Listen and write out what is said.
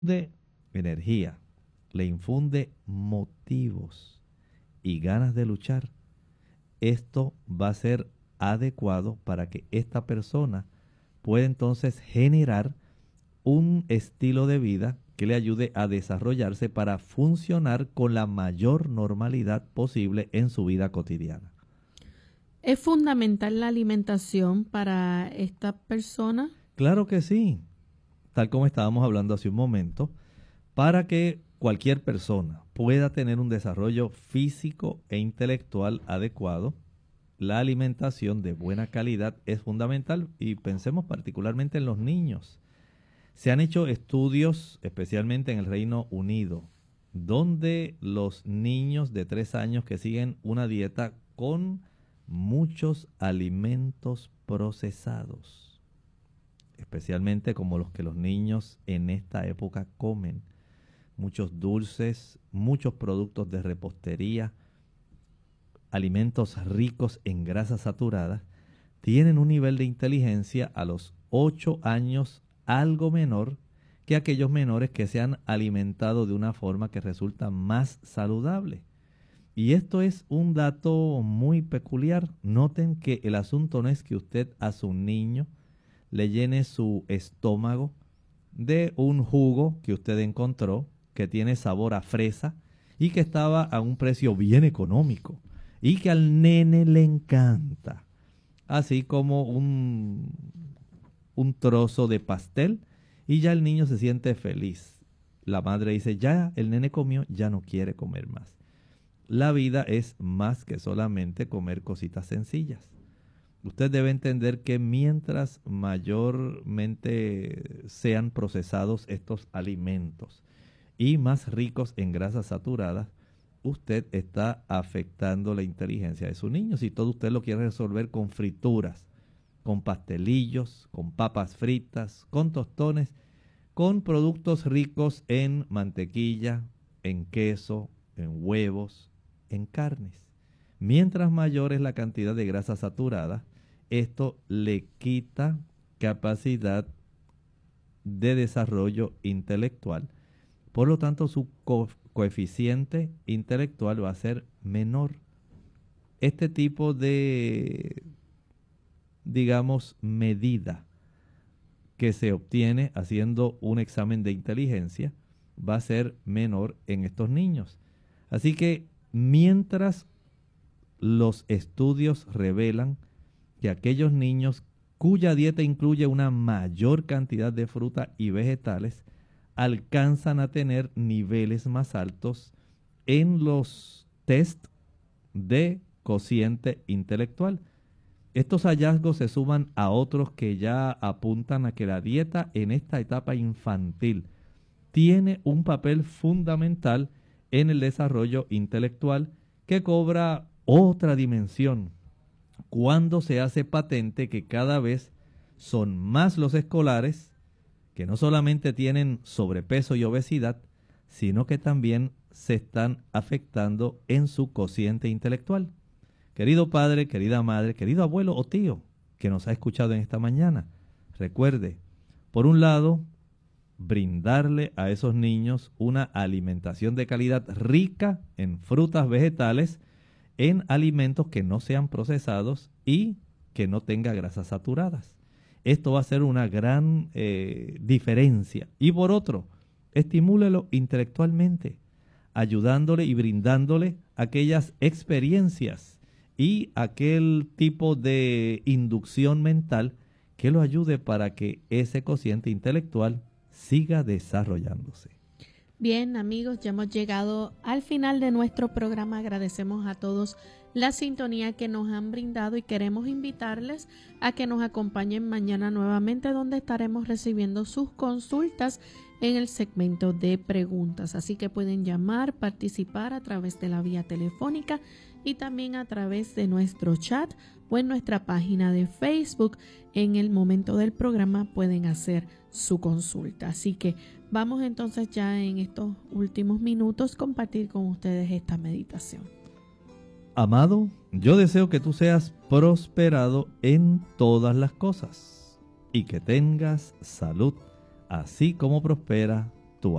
de energía, le infunde motivos y ganas de luchar, esto va a ser adecuado para que esta persona pueda entonces generar un estilo de vida que le ayude a desarrollarse para funcionar con la mayor normalidad posible en su vida cotidiana. ¿Es fundamental la alimentación para esta persona? Claro que sí, tal como estábamos hablando hace un momento, para que cualquier persona pueda tener un desarrollo físico e intelectual adecuado, la alimentación de buena calidad es fundamental y pensemos particularmente en los niños. Se han hecho estudios, especialmente en el Reino Unido, donde los niños de 3 años que siguen una dieta con muchos alimentos procesados, especialmente como los que los niños en esta época comen, muchos dulces, muchos productos de repostería, alimentos ricos en grasas saturadas, tienen un nivel de inteligencia a los 8 años algo menor que aquellos menores que se han alimentado de una forma que resulta más saludable. Y esto es un dato muy peculiar. Noten que el asunto no es que usted a su niño le llene su estómago de un jugo que usted encontró que tiene sabor a fresa y que estaba a un precio bien económico y que al nene le encanta, así como un trozo de pastel, y ya el niño se siente feliz. La madre dice, ya el nene comió, ya no quiere comer más. La vida es más que solamente comer cositas sencillas. Usted debe entender que mientras mayormente sean procesados estos alimentos y más ricos en grasas saturadas, usted está afectando la inteligencia de su niño. Si todo usted lo quiere resolver con frituras, con pastelillos, con papas fritas, con tostones, con productos ricos en mantequilla, en queso, en huevos, en carnes. Mientras mayor es la cantidad de grasa saturada, esto le quita capacidad de desarrollo intelectual. Por lo tanto, su coeficiente intelectual va a ser menor. Este tipo de, digamos, medida que se obtiene haciendo un examen de inteligencia va a ser menor en estos niños. Así que mientras los estudios revelan que aquellos niños cuya dieta incluye una mayor cantidad de fruta y vegetales alcanzan a tener niveles más altos en los test de cociente intelectual. Estos hallazgos se suman a otros que ya apuntan a que la dieta en esta etapa infantil tiene un papel fundamental en el desarrollo intelectual, que cobra otra dimensión cuando se hace patente que cada vez son más los escolares que no solamente tienen sobrepeso y obesidad, sino que también se están afectando en su cociente intelectual. Querido padre, querida madre, querido abuelo o tío que nos ha escuchado en esta mañana, recuerde, por un lado, brindarle a esos niños una alimentación de calidad rica en frutas, vegetales, en alimentos que no sean procesados y que no tenga grasas saturadas. Esto va a ser una gran diferencia. Y por otro, estimúlelo intelectualmente, ayudándole y brindándole aquellas experiencias y aquel tipo de inducción mental que lo ayude para que ese cociente intelectual siga desarrollándose. Bien, amigos, ya hemos llegado al final de nuestro programa. Agradecemos a todos la sintonía que nos han brindado y queremos invitarles a que nos acompañen mañana nuevamente, donde estaremos recibiendo sus consultas en el segmento de preguntas. Así que pueden llamar, participar a través de la vía telefónica y también a través de nuestro chat o en nuestra página de Facebook. En el momento del programa pueden hacer su consulta. Así que vamos entonces ya en estos últimos minutos compartir con ustedes esta meditación. Amado, yo deseo que tú seas prosperado en todas las cosas y que tengas salud, así como prospera